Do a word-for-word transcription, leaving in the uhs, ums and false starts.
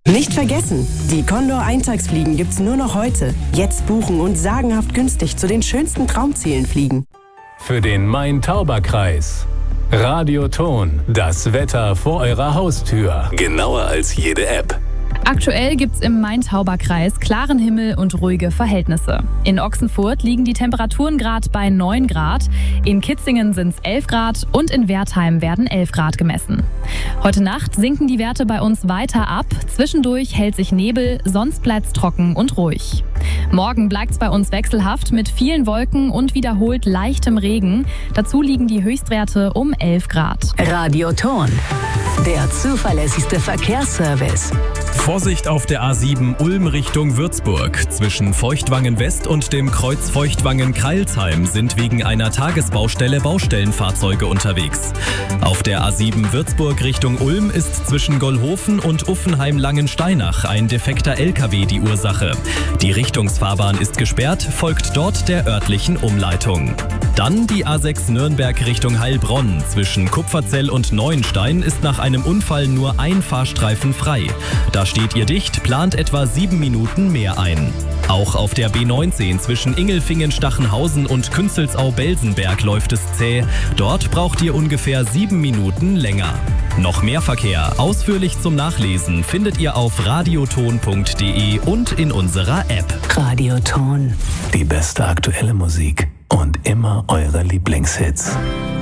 Nicht vergessen, die Condor Eintagsfliegen gibt's nur noch heute. Jetzt buchen und sagenhaft günstig zu den schönsten Traumzielen fliegen. Für den Main-Tauber-Kreis. Radioton, das Wetter vor eurer Haustür. Genauer als jede App. Aktuell gibt's im Main-Tauber-Kreis klaren Himmel und ruhige Verhältnisse. In Ochsenfurt liegen die Temperaturen gerade bei neun Grad, in Kitzingen sind's elf Grad und in Wertheim werden elf Grad gemessen. Heute Nacht sinken die Werte bei uns weiter ab, zwischendurch hält sich Nebel, sonst bleibt's trocken und ruhig. Morgen bleibt's bei uns wechselhaft mit vielen Wolken und wiederholt leichtem Regen. Dazu liegen die Höchstwerte um elf Grad. Radioton, der zuverlässigste Verkehrsservice. Vorsicht auf der A sieben Ulm Richtung Würzburg. Zwischen Feuchtwangen West und dem Kreuz Feuchtwangen-Kreilsheim sind wegen einer Tagesbaustelle Baustellenfahrzeuge unterwegs. Auf der A sieben Würzburg Richtung Ulm ist zwischen Gollhofen und Uffenheim-Langensteinach ein defekter L K W die Ursache. Die Richtungsfahrbahn ist gesperrt, folgt dort der örtlichen Umleitung. Dann die A sechs Nürnberg Richtung Heilbronn. Zwischen Kupferzell und Neuenstein ist nach einem Unfall nur ein Fahrstreifen frei. Da steht ihr dicht, plant etwa sieben Minuten mehr ein. Auch auf der B neunzehn zwischen Ingelfingen-Stachenhausen und Künzelsau-Belsenberg läuft es zäh. Dort braucht ihr ungefähr sieben Minuten länger. Noch mehr Verkehr, ausführlich zum Nachlesen, findet ihr auf radioton punkt de und in unserer App. Radioton. Die beste aktuelle Musik und immer eure Lieblingshits.